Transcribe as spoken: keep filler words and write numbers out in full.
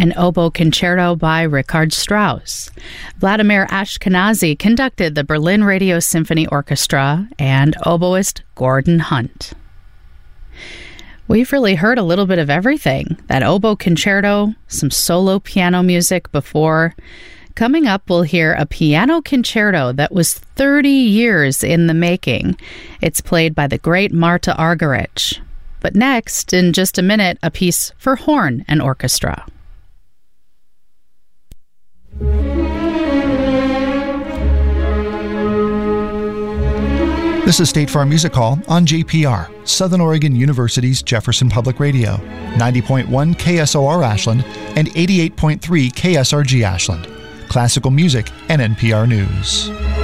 an oboe concerto by Richard Strauss. Vladimir Ashkenazy conducted the Berlin Radio Symphony Orchestra, and oboist Gordon Hunt. We've really heard a little bit of everything. That oboe concerto, some solo piano music before. Coming up, we'll hear a piano concerto that was thirty years in the making. It's played by the great Marta Argerich. But next, in just a minute, a piece for horn and orchestra. This is State Farm Music Hall on J P R, Southern Oregon University's Jefferson Public Radio, ninety point one K S O R Ashland and eighty-eight point three K S R G Ashland. Classical music and N P R News.